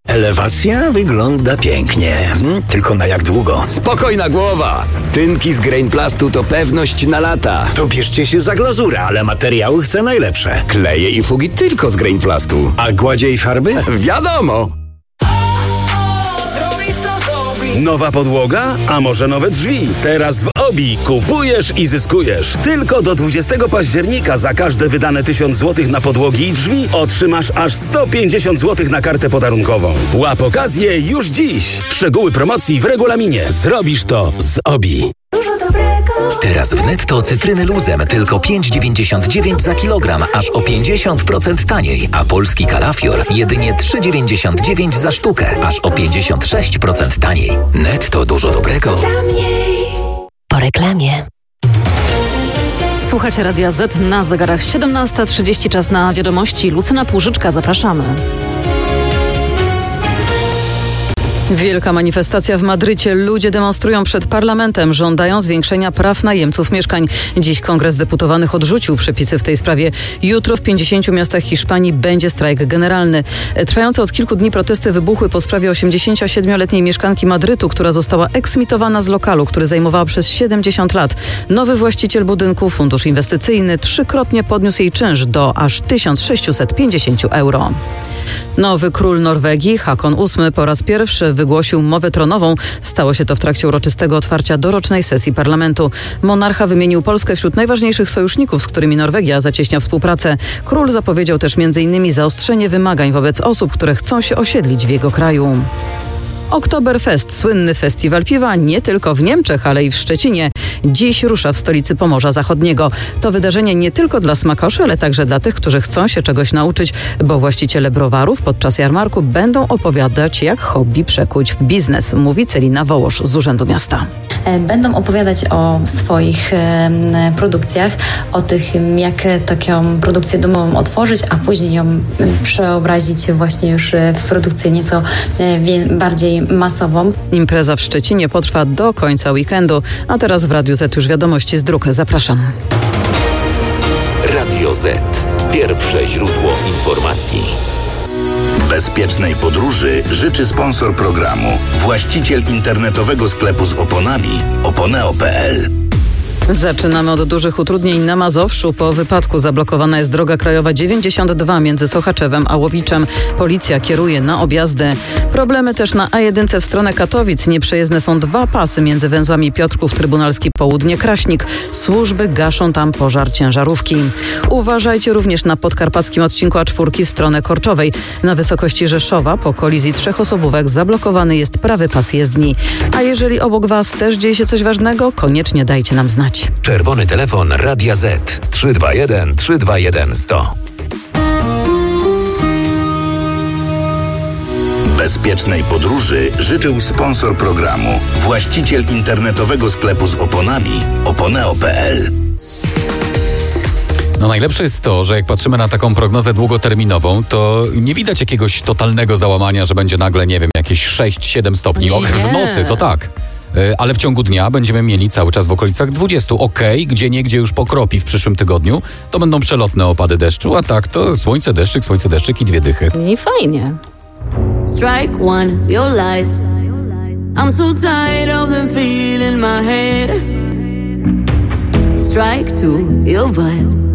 Elewacja wygląda pięknie. Tylko na jak długo? Spokojna głowa! Tynki z Grainplastu to pewność na lata. To bierzcie się za glazurę, ale materiały chcę najlepsze. Kleje i fugi tylko z Grainplastu. A gładzie i farby? Wiadomo! Nowa podłoga? A może nowe drzwi? Teraz w OBI kupujesz i zyskujesz. Tylko do 20 października za każde wydane 1000 zł na podłogi i drzwi otrzymasz aż 150 zł na kartę podarunkową. Łap okazję już dziś. Szczegóły promocji w regulaminie. Zrobisz to z OBI. Dużo dobrego. Teraz w Netto cytryny luzem tylko 5,99 za kilogram, aż o 50% taniej, a polski kalafior jedynie 3,99 za sztukę, aż o 56% taniej. Netto dużo dobrego. Po reklamie. Słuchajcie Radia Z na zegarach 17:30, czas na wiadomości. Lucyna Płużyczka, zapraszamy. Wielka manifestacja w Madrycie. Ludzie demonstrują przed parlamentem, żądają zwiększenia praw najemców mieszkań. Dziś Kongres Deputowanych odrzucił przepisy w tej sprawie. Jutro w 50 miastach Hiszpanii będzie strajk generalny. Trwające od kilku dni protesty wybuchły po sprawie 87-letniej mieszkanki Madrytu, która została eksmitowana z lokalu, który zajmowała przez 70 lat. Nowy właściciel budynku, fundusz inwestycyjny, 3-krotnie podniósł jej czynsz do aż 1650 euro. Nowy król Norwegii, Haakon VIII, po raz pierwszy wygłosił mowę tronową. Stało się to w trakcie uroczystego otwarcia dorocznej sesji parlamentu. Monarcha wymienił Polskę wśród najważniejszych sojuszników, z którymi Norwegia zacieśnia współpracę. Król zapowiedział też m.in. zaostrzenie wymagań wobec osób, które chcą się osiedlić w jego kraju. Oktoberfest, słynny festiwal piwa nie tylko w Niemczech, ale i w Szczecinie. Dziś rusza w stolicy Pomorza Zachodniego. To wydarzenie nie tylko dla smakoszy, ale także dla tych, którzy chcą się czegoś nauczyć, bo właściciele browarów podczas jarmarku będą opowiadać, jak hobby przekuć w biznes, mówi Celina Wołosz z Urzędu Miasta. Będą opowiadać o swoich produkcjach, o tym, jak taką produkcję domową otworzyć, a później ją przeobrazić właśnie już w produkcję nieco bardziej masową. Impreza w Szczecinie potrwa do końca weekendu, a teraz w Radiu Z już wiadomości z dróg. Zapraszam. Radio Z. Pierwsze źródło informacji. Bezpiecznej podróży życzy sponsor programu, właściciel internetowego sklepu z oponami oponeo.pl. Zaczynamy od dużych utrudnień na Mazowszu. Po wypadku zablokowana jest droga krajowa 92 między Sochaczewem a Łowiczem. Policja kieruje na objazdy. Problemy też na A1 w stronę Katowic. Nieprzejezdne są 2 pasy między węzłami Piotrków Trybunalski Południe Kraśnik. Służby gaszą tam pożar ciężarówki. Uważajcie również na podkarpackim odcinku A4 w stronę Korczowej. Na wysokości Rzeszowa po kolizji 3 osobówek zablokowany jest prawy pas jezdni. A jeżeli obok Was też dzieje się coś ważnego, koniecznie dajcie nam znać. Czerwony telefon Radia Z 321 321 100. Bezpiecznej podróży życzył sponsor programu, właściciel internetowego sklepu z oponami oponeo.pl. No najlepsze jest to, że jak patrzymy na taką prognozę długoterminową, to nie widać jakiegoś totalnego załamania, że będzie nagle, nie wiem, jakieś 6-7 stopni. W nocy to tak. Ale w ciągu dnia będziemy mieli cały czas w okolicach 20. Gdzieniegdzie już pokropi w przyszłym tygodniu. To będą przelotne opady deszczu, a tak to słońce, deszczyk i 2 dychy. I fajnie. Strike one, your lies. I'm so tired of them feeling my head. Strike two, your vibes.